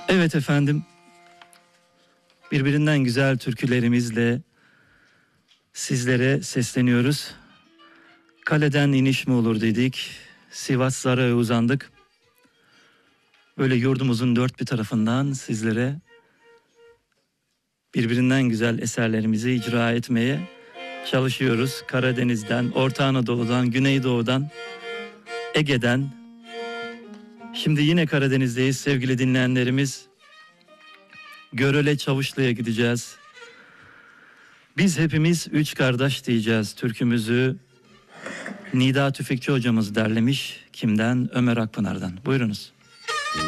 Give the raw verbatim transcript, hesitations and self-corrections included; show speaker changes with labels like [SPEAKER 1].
[SPEAKER 1] Evet efendim, birbirinden güzel türkülerimizle sizlere sesleniyoruz. Kaleden iniş mi olur dedik, Sivas Zara'ya uzandık. Böyle yurdumuzun dört bir tarafından sizlere birbirinden güzel eserlerimizi icra etmeye çalışıyoruz. Karadeniz'den, Orta Anadolu'dan, Güneydoğu'dan, Ege'den. Şimdi yine Karadeniz'deyiz sevgili dinleyenlerimiz. Görele Çavuşlu'ya gideceğiz. Biz hepimiz üç kardeş diyeceğiz. Türkümüzü Nida Tüfekçi hocamız derlemiş. Kimden? Ömer Akpınar'dan. Buyurunuz.